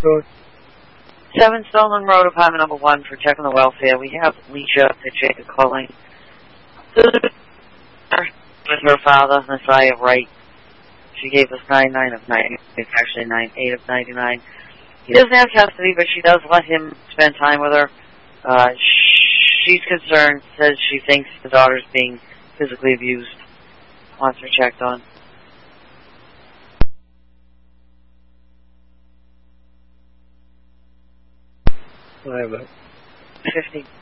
Road. 7 Stoneman Road, apartment number 1, for checking the welfare. We have Leisha Pacheco calling with her father, Messiah Wright. She gave us 99 of 90. It's actually 98 of 99. He doesn't have custody, but she does let him spend time with her. She's concerned, says she thinks the daughter's being physically abused. Wants her checked on. I have that. 50.